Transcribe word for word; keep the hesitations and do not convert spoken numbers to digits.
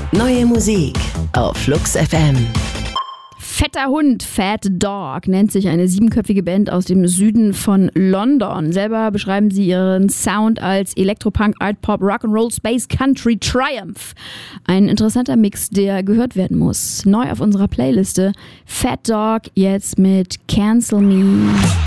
Neue Musik auf Flux F M. Fetter Hund, Fat Dog, nennt sich eine siebenköpfige Band aus dem Süden von London. Selber beschreiben sie ihren Sound als Elektropunk, Art Pop, Rock'n'Roll, Space, Country, Triumph. Ein interessanter Mix, der gehört werden muss. Neu auf unserer Playliste. Fat Dog jetzt mit Cancel Me.